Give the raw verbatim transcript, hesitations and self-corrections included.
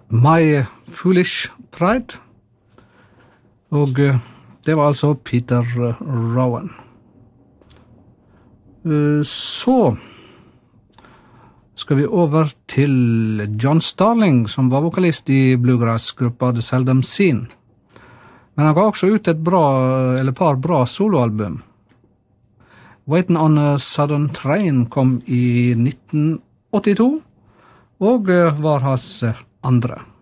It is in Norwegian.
My Foolish Pride. Og det var altså Peter Rowan. Så skal vi over til John Starling, som var vokalist i bluegrass-gruppa The Seldom Scene. Men han ga også ut et bra, eller par bra soloalbum. Waiting on a Southern Train kom i nitten åttito, og var hans andre.